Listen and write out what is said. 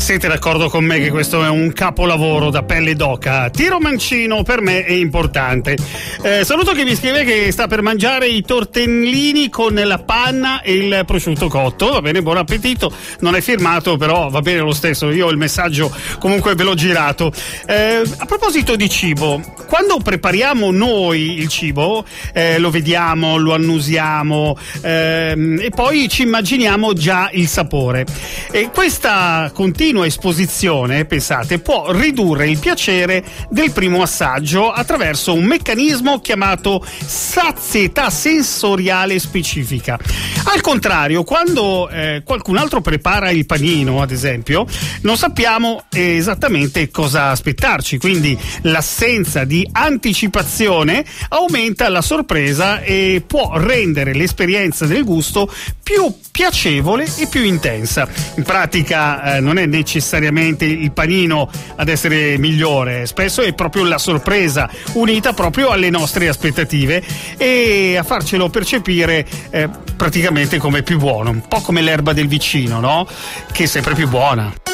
Siete d'accordo con me che questo è un capolavoro da pelle d'oca? Tiro mancino per me è importante. Saluto chi mi scrive che sta per mangiare i tortellini con la panna e il prosciutto cotto. Va bene, buon appetito. Non è firmato, però va bene lo stesso. Io il messaggio comunque ve l'ho girato. A proposito di cibo, quando prepariamo noi il cibo, lo vediamo, lo annusiamo e poi ci immaginiamo già il sapore. E questa continua esposizione, pensate, può ridurre il piacere del primo assaggio attraverso un meccanismo chiamato sazietà sensoriale specifica. Al contrario, quando qualcun altro prepara il panino, ad esempio, non sappiamo esattamente cosa aspettarci, quindi l'assenza di anticipazione aumenta la sorpresa e può rendere l'esperienza del gusto più piacevole e più intensa. In pratica non è necessariamente il panino ad essere migliore, spesso è proprio la sorpresa unita proprio alle nostre aspettative e a farcelo percepire praticamente come più buono, un po' come l'erba del vicino, no? Che è sempre più buona.